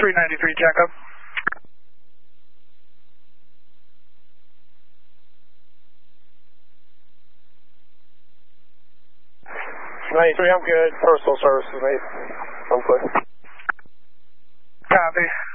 393, Jacob. I'm good. Personal services, mate. I'm good. Copy.